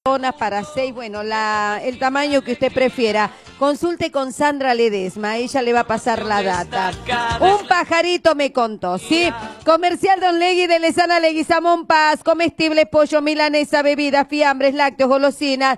para 6, bueno, el tamaño que usted prefiera. Consulte con Sandra Ledesma, ella le va a pasar la data. Un pajarito me contó, ¿sí? Comercial Don Legui de Lesana Leguizamón Paz, comestible, pollo, milanesa, bebidas, fiambres, lácteos, golosinas.